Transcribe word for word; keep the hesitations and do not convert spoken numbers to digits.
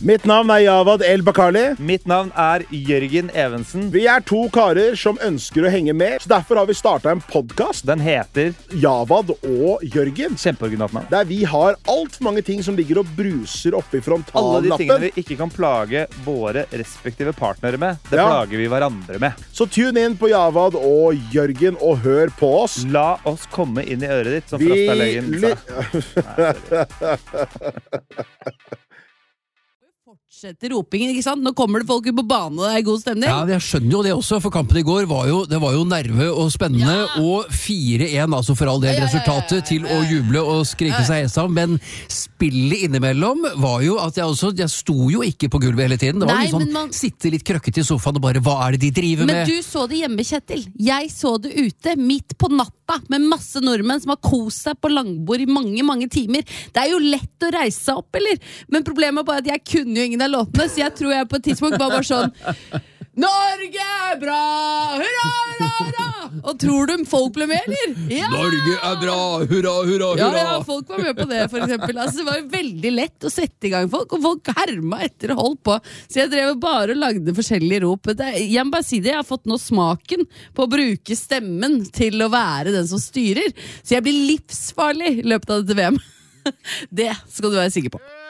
Mitt navn er Javad El Bakali. Mitt navn er Jørgen Evensen. Vi er to karer som ønsker å henge med, så derfor har vi startet en podcast. Den heter Javad og Jørgen. Kjempeoriginalt navn. Der vi har alt for mange ting som ligger og bruser oppe i frontallappen. Alle de tingene vi ikke kan plage våre respektive partnere med, det Ja. plager vi hverandre med. Så tune inn på Javad og Jørgen og hør på oss. La oss komme inn i øret ditt, som Vi Frostalegen sa. Fortsetter ropingen, ikke sant? Nå kommer det folk ut på banen, og det er god stemning. Ja, jeg skjønner jo det også, for kampen i går var jo, det var jo nerve og spennende, Ja. og fire en, altså for all del Ja, ja, ja, ja, resultatet ja, til ja, å ja. juble og skrike seg hesa, men spillet innimellom var jo at jeg også, jeg sto jo ikke på gulvet hele tiden. Det var Nei, litt sånn, men man- sitte litt krøkket i sofaen og bare, hva er det de driver Men med? du så det hjemme, Kjetil. Jeg så det ute, midt på natta, med masse nordmenn som har kost seg på langbord i mange, mange timer. Det er jo lett å reise seg opp, eller? Men problemet er bare at jeg kunne jo ingen av låtene, så jeg tror jeg på et tidspunkt var bare sånn Norge er bra! Hurra, hurra, hurra! Og tror du folk ble med, eller? Ja! Norge er bra! Hurra, hurra, Ja, hurra! ja, folk var med på det, for eksempel. Altså, det var jo veldig lett å sette i gang folk, og folk herma etter og holdt på. Så jeg drev bare og lagde forskjellige rop. Det, er- jeg må bare si det, jeg har fått nå smaken på å bruke stemmen til å være den som styrer. Så jeg blir livsfarlig i løpet av dette V M. Det skal du være sikker på.